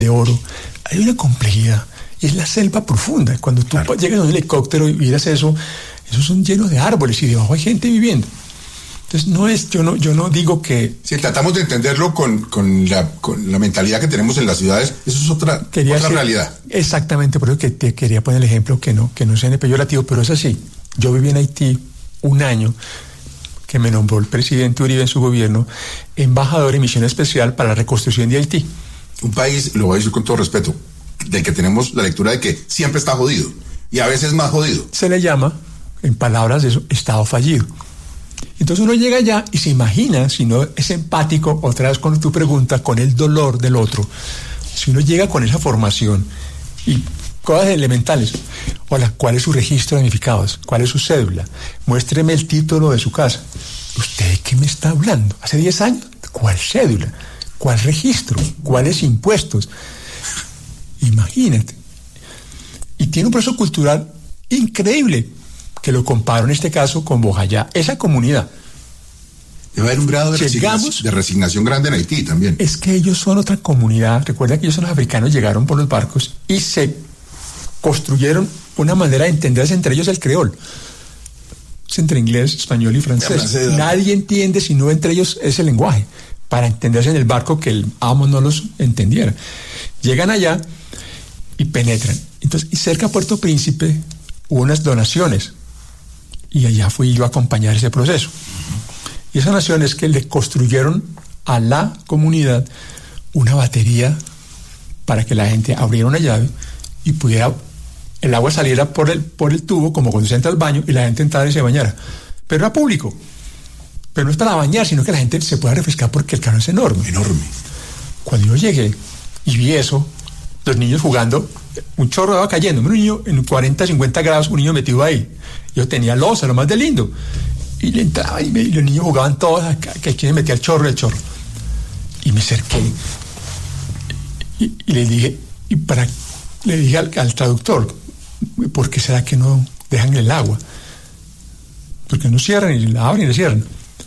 de oro. Hay una complejidad. Es la selva profunda. Cuando tú llegas a un helicóptero y miras eso, esos son llenos de árboles y debajo hay gente viviendo. Entonces yo no digo que... Si tratamos de entenderlo con la mentalidad que tenemos en las ciudades, eso es otra realidad. Exactamente, por eso que te quería poner el ejemplo que no sea peyorativo, pero es así. Yo viví en Haití un año, que me nombró el presidente Uribe en su gobierno embajador en misión especial para la reconstrucción de Haití. Un país, lo voy a decir con todo respeto, del que tenemos la lectura de que siempre está jodido, y a veces más jodido. Se le llama, en palabras de eso, Estado fallido. Entonces uno llega allá y se imagina, si no es empático, otra vez con tu pregunta, con el dolor del otro. Si uno llega con esa formación y cosas elementales, hola, ¿cuál es su registro de damnificados? ¿Cuál es su cédula? Muéstreme el título de su casa. ¿Usted de qué me está hablando? ¿Hace 10 años? ¿Cuál cédula? ¿Cuál registro? ¿Cuáles impuestos? Imagínate. Y tiene un proceso cultural increíble, que lo comparo en este caso con Bojayá, esa comunidad. Debe haber un grado de resignación grande en Haití también. Es que ellos son otra comunidad. Recuerda que ellos son los africanos, llegaron por los barcos y se construyeron una manera de entenderse entre ellos el creol. Es entre inglés, español y francés. Nadie entiende si no entre ellos ese lenguaje, para entenderse en el barco que el amo no los entendiera. Llegan allá y penetran. Entonces, y cerca a Puerto Príncipe hubo unas donaciones. Y allá fui yo a acompañar ese proceso. Y esas donaciones que le construyeron a la comunidad una batería para que la gente abriera una llave y pudiera, el agua saliera por el tubo, como cuando se entra al baño, y la gente entrara y se bañara. Pero era público. Pero no es para bañar, sino que la gente se pueda refrescar porque el cañón es enorme. Enorme. Cuando yo llegué y vi eso, los niños jugando, un chorro de agua cayendo, un niño en 40, 50 grados, un niño metido ahí. Yo tenía loza, lo más de lindo. Y le entraba y los niños jugaban todos, que quien metía el chorro. Y me acerqué y le dije, le dije al traductor, ¿por qué será que no dejan el agua? Porque no cierran y la abren y la cierran.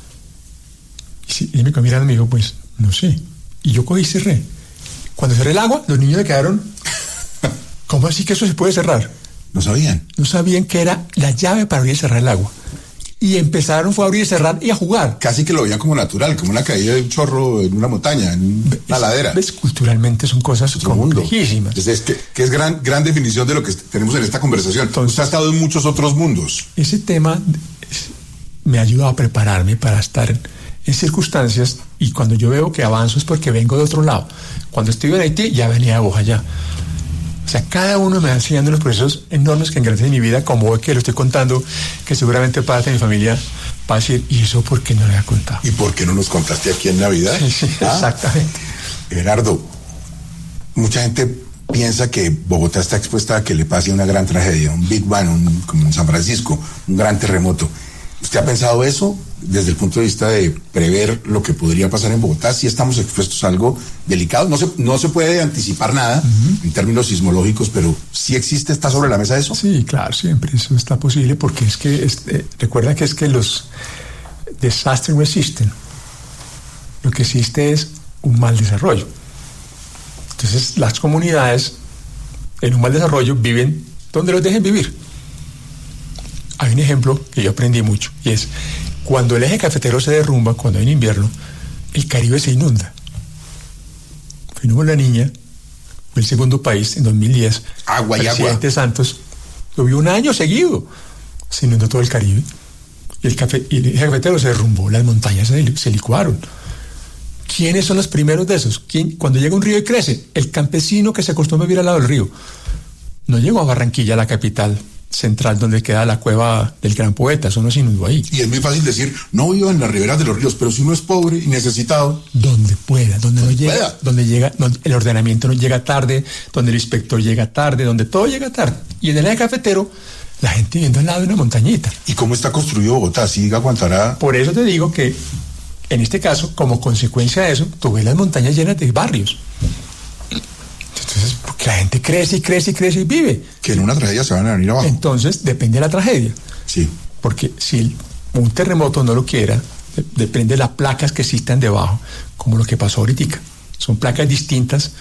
Y él me quedó mirando y me dijo, pues, no sé. Y yo cogí y cerré. Cuando cerré el agua, los niños se quedaron, ¿cómo así que eso se puede cerrar? No sabían. No sabían que era la llave para abrir y cerrar el agua. Y empezaron fue a abrir y cerrar y a jugar. Casi que lo veían como natural, como una caída de un chorro en una montaña, en una ladera. ¿Ves? Culturalmente son cosas complejísimas. Entonces, que es gran definición de lo que tenemos en esta conversación. Entonces, usted ha estado en muchos otros mundos. Ese tema me ha ayudado a prepararme para estar en circunstancias, y cuando yo veo que avanzo es porque vengo de otro lado. Cuando estuve en Haití ya venía de Bojayá. O sea, cada uno me va enseñando unos procesos enormes que engrandecen mi vida, como hoy que lo estoy contando, que seguramente parte de mi familia va a decir, ¿y eso por qué no le ha contado? ¿Y por qué no nos contaste aquí en Navidad? Sí, exactamente. Gerardo, mucha gente piensa que Bogotá está expuesta a que le pase una gran tragedia, un Big Bang, como en San Francisco, un gran terremoto. ¿Usted ha pensado eso desde el punto de vista de prever lo que podría pasar en Bogotá? Si estamos expuestos a algo delicado, no se puede anticipar nada en términos sismológicos, pero sí existe, ¿está sobre la mesa eso? Sí, claro, siempre eso está posible, porque es que, recuerda que es que los desastres no existen. Lo que existe es un mal desarrollo. Entonces, las comunidades en un mal desarrollo viven donde los dejen vivir. Hay un ejemplo que yo aprendí mucho, y es cuando el eje cafetero se derrumba, cuando hay un invierno, el Caribe se inunda. Fuimos La Niña, fue el segundo país en 2010. Agua y presidente agua. Santos llovió un año seguido, se inundó todo el Caribe. Y el eje cafetero se derrumbó, las montañas se licuaron. ¿Quiénes son los primeros de esos? Cuando llega un río y crece, el campesino que se acostumbra a vivir al lado del río. No llegó a Barranquilla, la capital central, donde queda la cueva del gran poeta, eso no se inundó ahí. Y es muy fácil decir, no vivo en las riberas de los ríos, pero si uno es pobre y necesitado, donde pueda, donde el ordenamiento no llega tarde, donde el inspector llega tarde, donde todo llega tarde. Y en el eje cafetero, la gente viviendo al lado de una montañita. ¿Y cómo está construido Bogotá? ¿Sí aguantará? Por eso te digo que, en este caso, como consecuencia de eso, tú ves las montañas llenas de barrios. Entonces, porque la gente crece y vive. Que en una tragedia se van a venir abajo. Entonces, depende de la tragedia. Sí. Porque si un terremoto no lo quiera, depende de las placas que existan debajo, como lo que pasó ahorita. Son placas distintas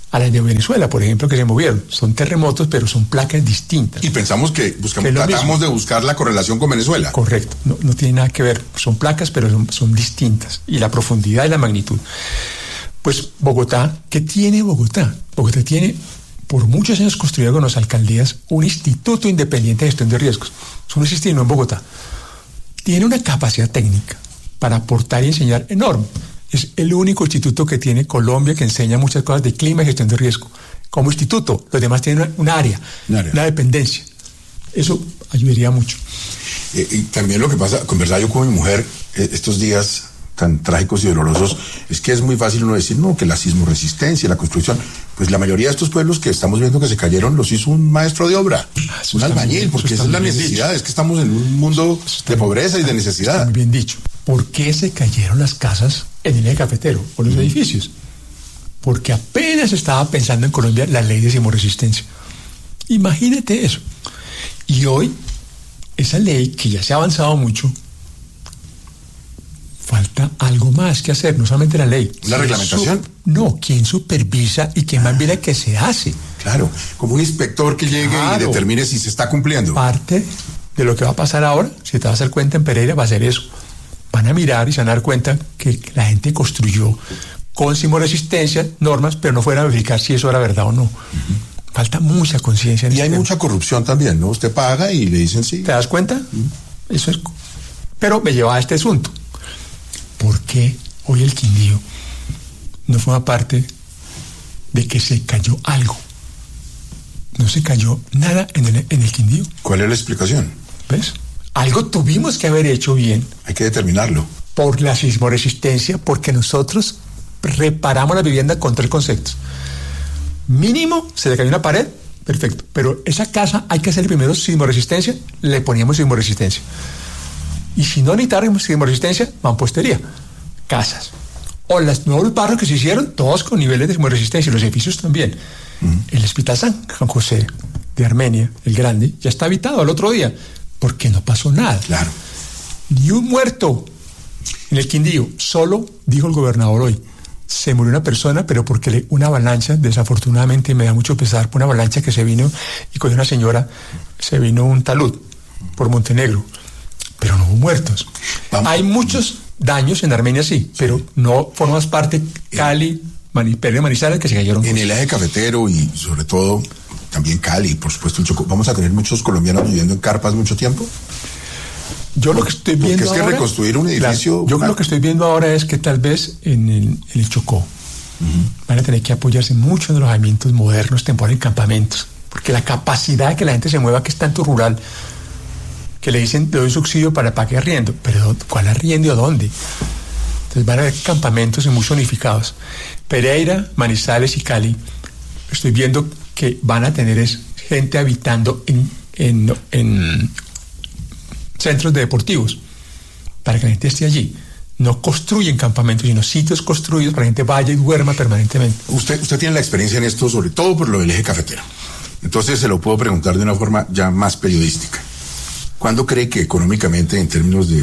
a las de Venezuela, por ejemplo, que se movieron. Son terremotos, pero son placas distintas. Y pensamos que tratamos de buscar la correlación con Venezuela. Correcto, no tiene nada que ver. Son placas, pero son distintas. Y la profundidad y la magnitud. Pues Bogotá, ¿qué tiene Bogotá? Bogotá tiene, por muchos años construido con las alcaldías, un instituto independiente de gestión de riesgos. Eso no existe en Bogotá. Tiene una capacidad técnica para aportar y enseñar enorme. Es el único instituto que tiene Colombia que enseña muchas cosas de clima y gestión de riesgo. Como instituto, los demás tienen una área, una dependencia. Eso ayudaría mucho. Y también lo que pasa, conversaba yo con mi mujer estos días tan trágicos y dolorosos, es que es muy fácil uno decir, no, que la sismoresistencia, la construcción, pues la mayoría de estos pueblos que estamos viendo que se cayeron los hizo un maestro de obra, un albañil, porque esa es la necesidad, es que estamos en un mundo de pobreza y de necesidad. Está muy bien dicho. ¿Por qué se cayeron las casas en el eje cafetero o los edificios? Porque apenas estaba pensando en Colombia la ley de sismoresistencia. Imagínate eso. Y hoy, esa ley, que ya se ha avanzado mucho, falta algo más que hacer, no solamente la ley. ¿La reglamentación? No, ¿quién supervisa y quién más mira que se hace? Claro, como un inspector que llegue y determine si se está cumpliendo. Parte de lo que va a pasar ahora, si te vas a dar cuenta en Pereira, va a ser eso. Van a mirar y se van a dar cuenta que la gente construyó con sismoresistencia normas, pero no fueron a verificar si eso era verdad o no. Falta mucha conciencia. Y hay mucha corrupción también, ¿no? Usted paga y le dicen sí. ¿Te das cuenta? Eso es. Pero me lleva a este asunto. ¿Por qué hoy el Quindío no forma parte de que se cayó algo? No se cayó nada en el Quindío. ¿Cuál es la explicación? ¿Ves? Algo tuvimos que haber hecho bien. Hay que determinarlo. Por la sismoresistencia, porque nosotros reparamos la vivienda con 3 conceptos. Mínimo, se le cayó una pared, perfecto. Pero esa casa hay que hacer primero sismoresistencia, le poníamos sismoresistencia. Y si no necesitáramos sismoresistencia, mampostería, casas. O los nuevos barrios que se hicieron, todos con niveles de sismoresistencia, y los edificios también. El Hospital San José de Armenia, el grande, ya está habitado al otro día, porque no pasó nada. Claro. Ni un muerto en el Quindío. Solo, dijo el gobernador hoy, se murió una persona, pero porque una avalancha, desafortunadamente, me da mucho pesar, por una avalancha que se vino y cogió una señora, se vino un talud por Montenegro, pero no hubo muertos. Hay muchos daños en Armenia, sí, pero no formas parte Cali, Pereira, Manizales, que se cayeron. En el eje cafetero y sobre todo también Cali, por supuesto el Chocó, ¿vamos a tener muchos colombianos viviendo en carpas mucho tiempo? Yo lo que estoy viendo porque es que ahora, reconstruir un edificio... Yo lo que estoy viendo ahora es que tal vez en el Chocó van a tener que apoyarse mucho en los alojamientos modernos, temporales, en campamentos, porque la capacidad de que la gente se mueva, que es tanto rural, que le dicen, le doy subsidio para que arriendo, pero ¿cuál arriendo y a dónde? Entonces van a haber campamentos y muy zonificados. Pereira, Manizales y Cali, estoy viendo que van a tener gente habitando en centros deportivos, para que la gente esté allí. No construyen campamentos, sino sitios construidos para que la gente vaya y duerma permanentemente. Usted tiene la experiencia en esto, sobre todo por lo del eje cafetero. Entonces se lo puedo preguntar de una forma ya más periodística. ¿Cuándo cree que económicamente, en términos de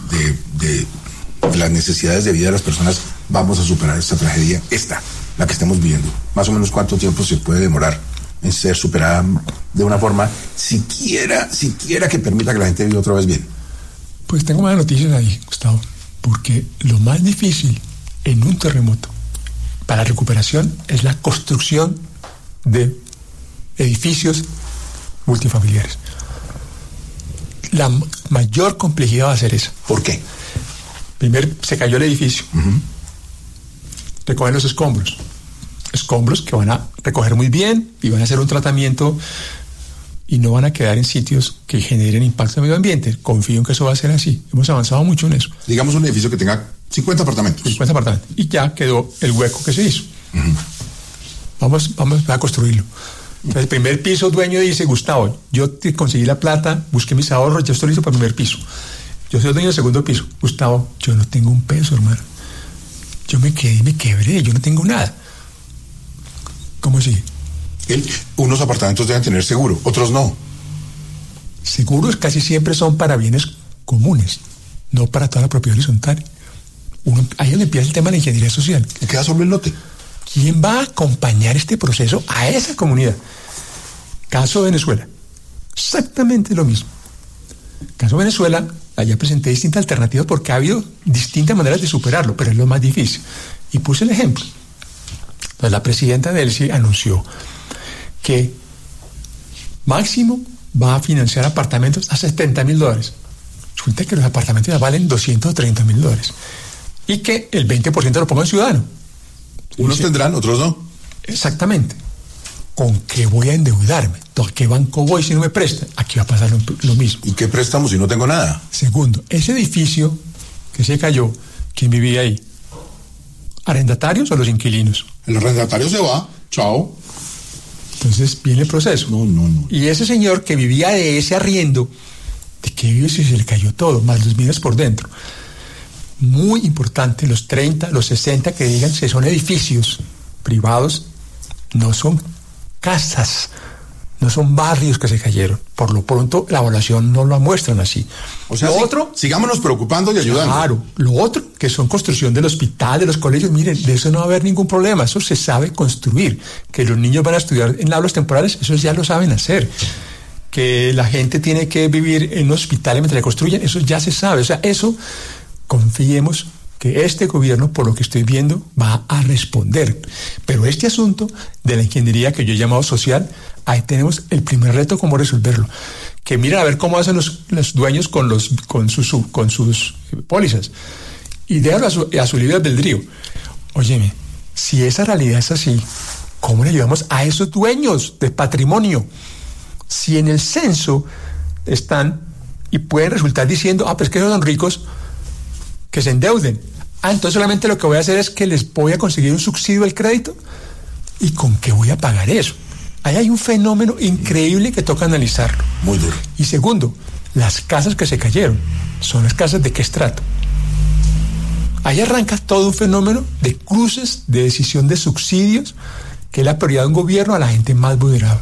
las necesidades de vida de las personas, vamos a superar esta tragedia, la que estamos viviendo? Más o menos, ¿cuánto tiempo se puede demorar en ser superada de una forma siquiera que permita que la gente viva otra vez bien? Pues tengo malas noticias ahí, Gustavo, porque lo más difícil en un terremoto para la recuperación es la construcción de edificios multifamiliares. La mayor complejidad va a ser esa. ¿Por qué? Primero, se cayó el edificio. Recogen los escombros que van a recoger muy bien y van a hacer un tratamiento y no van a quedar en sitios que generen impacto en el medio ambiente. Confío en que eso va a ser así. Hemos avanzado mucho en eso. Digamos un edificio que tenga 50 apartamentos. 50 apartamentos. Y ya quedó el hueco que se hizo. Vamos a construirlo. Entonces, el primer piso, dueño dice, Gustavo, yo te conseguí la plata, busqué mis ahorros, yo estoy listo para el primer piso. Yo soy el dueño del segundo piso. Gustavo, yo no tengo un peso, hermano. Yo me quebré, yo no tengo nada. ¿Cómo así? Unos apartamentos deben tener seguro, otros no. Seguros casi siempre son para bienes comunes, no para toda la propiedad horizontal. Ahí es donde empieza el tema de la ingeniería social. ¿Qué queda sobre el lote? ¿Quién va a acompañar este proceso a esa comunidad? Caso Venezuela, exactamente lo mismo. Caso Venezuela, allá presenté distintas alternativas porque ha habido distintas maneras de superarlo, pero es lo más difícil. Y puse el ejemplo. Entonces, la presidenta Delcy anunció que máximo va a financiar apartamentos a $70,000. Resulta que los apartamentos ya valen $230,000 y que el 20% lo ponga el ciudadano. Unos tendrán, otros no. Exactamente. ¿Con qué voy a endeudarme? ¿A qué banco voy si no me prestan? Aquí va a pasar lo mismo. ¿Y qué préstamo si no tengo nada? Segundo, ese edificio que se cayó, ¿quién vivía ahí? ¿Arrendatarios o los inquilinos? El arrendatario se va, chao. Entonces viene el proceso. No. Y ese señor que vivía de ese arriendo, ¿de qué vive si se le cayó todo? Más los bienes por dentro. Muy importante, los 30, los 60 que digan que son edificios privados, no son casas, no son barrios que se cayeron. Por lo pronto, la evaluación no lo muestran así. O sea, sigámonos preocupando y ayudando. Claro, lo otro, que son construcción del hospital, de los colegios, miren, de eso no va a haber ningún problema, eso se sabe construir. Que los niños van a estudiar en aulas temporales, eso ya lo saben hacer. Que la gente tiene que vivir en un hospital mientras le construyen, eso ya se sabe. O sea, eso, confiemos que este gobierno, por lo que estoy viendo, va a responder. Pero este asunto de la ingeniería que yo he llamado social, ahí tenemos el primer reto, cómo resolverlo. Que miren a ver cómo hacen los dueños con sus pólizas. Y déjalo a su libre albedrío. Óyeme, si esa realidad es así, ¿cómo le ayudamos a esos dueños de patrimonio? Si en el censo están y pueden resultar diciendo, pues que son ricos, que se endeuden. Entonces solamente lo que voy a hacer es que les voy a conseguir un subsidio del crédito. ¿Y con qué voy a pagar eso? Ahí hay un fenómeno increíble que toca analizarlo. Muy duro. Y segundo, las casas que se cayeron, ¿son las casas de qué estrato? Ahí arranca todo un fenómeno de cruces, de decisión de subsidios, que es la prioridad de un gobierno a la gente más vulnerable.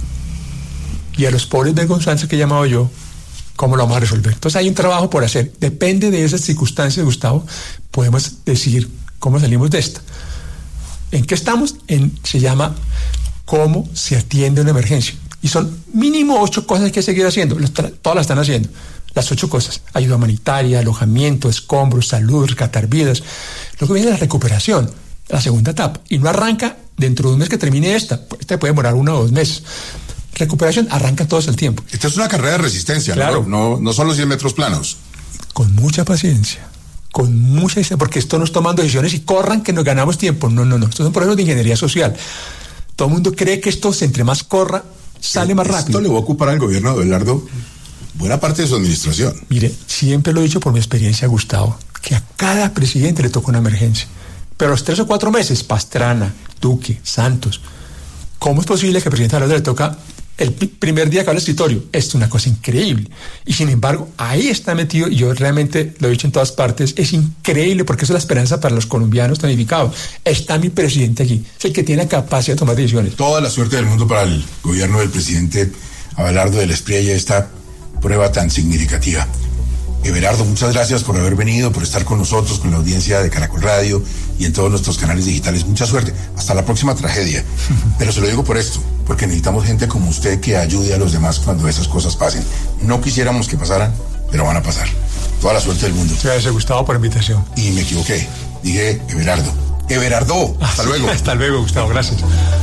Y a los pobres vergonzantes que he llamado yo, ¿cómo lo vamos a resolver? Entonces hay un trabajo por hacer. Depende de esas circunstancias, Gustavo, podemos decir cómo salimos de esta. ¿En qué estamos? Se llama cómo se atiende una emergencia. Y son mínimo 8 cosas que hay que seguir haciendo. Todas las están haciendo. Las 8 cosas. Ayuda humanitaria, alojamiento, escombros, salud, rescatar vidas. Luego viene la recuperación, la segunda etapa. Y no arranca dentro de un mes que termine esta. Esta puede demorar 1 o 2 meses. Recuperación arranca todo el tiempo. Esta es una carrera de resistencia, claro. No son los 100 metros planos. Con mucha paciencia, porque esto no es tomando decisiones y corran que nos ganamos tiempo. No. Estos son procesos de ingeniería social. Todo el mundo cree que esto, entre más corra, sale más rápido. Esto le va a ocupar al gobierno de Abelardo buena parte de su administración. Mire, siempre lo he dicho por mi experiencia, Gustavo, que a cada presidente le toca una emergencia. Pero a los 3 o 4 meses, Pastrana, Duque, Santos, ¿cómo es posible que al presidente Abelardo le toca el primer día que va al escritorio? Esto es una cosa increíble. Y sin embargo, ahí está metido, y yo realmente lo he dicho en todas partes, es increíble porque eso es la esperanza para los colombianos damnificados. Está mi presidente aquí, es el que tiene la capacidad de tomar decisiones. Toda la suerte del mundo para el gobierno del presidente Abelardo del Espriella, esta prueba tan significativa. Everardo, muchas gracias por haber venido, por estar con nosotros, con la audiencia de Caracol Radio y en todos nuestros canales digitales. Mucha suerte. Hasta la próxima tragedia. Pero se lo digo por esto, porque necesitamos gente como usted que ayude a los demás cuando esas cosas pasen. No quisiéramos que pasaran, pero van a pasar. Toda la suerte del mundo. Gracias, Gustavo, por la invitación. Y me equivoqué. Dije Everardo. Everardo. Hasta luego. Hasta luego, Gustavo. Gracias.